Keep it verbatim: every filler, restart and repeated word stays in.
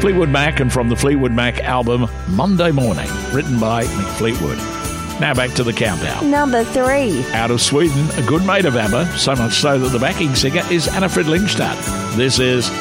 Fleetwood Mac, and from the Fleetwood Mac album Monday Morning, written by Mick Fleetwood. Now back to the countdown. Number three. Out of Sweden, a good mate of ABBA, so much so that the backing singer is Anna Fridlingstad. This is